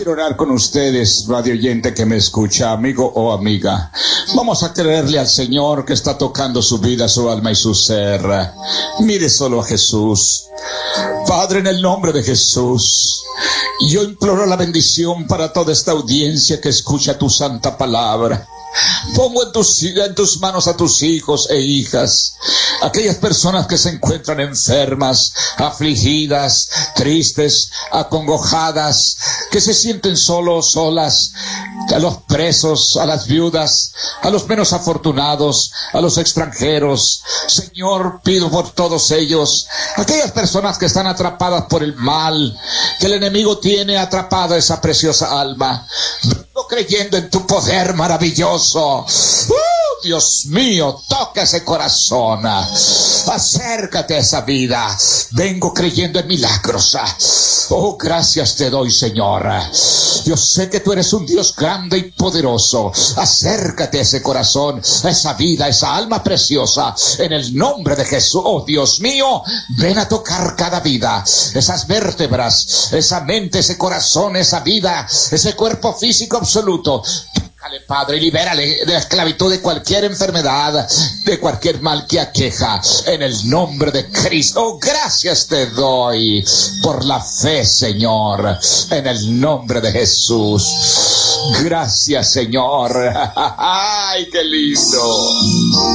quiero orar con ustedes, radio oyente que me escucha, amigo o amiga. Vamos a creerle al Señor que está tocando su vida, su alma y su ser. Mire solo a Jesús. Padre, en el nombre de Jesús, yo imploro la bendición para toda esta audiencia que escucha tu santa palabra. Pongo en tus manos a tus hijos e hijas, aquellas personas que se encuentran enfermas, afligidas, tristes, acongojadas, que se sienten solos, solas, a los presos, a las viudas, a los menos afortunados, a los extranjeros. Señor, pido por todos ellos, aquellas personas que están atrapadas por el mal, que el enemigo tiene atrapada esa preciosa alma. Creyendo en tu poder maravilloso. Dios mío, toca ese corazón, acércate a esa vida. Vengo creyendo en milagros. Oh, gracias te doy, Señor. Yo sé que tú eres un Dios grande y poderoso. Acércate a ese corazón, a esa vida, a esa alma preciosa, en el nombre de Jesús. Oh, Dios mío, ven a tocar cada vida, esas vértebras, esa mente, ese corazón, esa vida, ese cuerpo físico absoluto. Tócale, Padre, y libérale de la esclavitud de cualquier enfermedad, de cualquier mal que aqueja, en el nombre de Cristo. Oh, gracias te doy por la fe, Señor, en el nombre de Jesús. Gracias, Señor. Ay, qué lindo.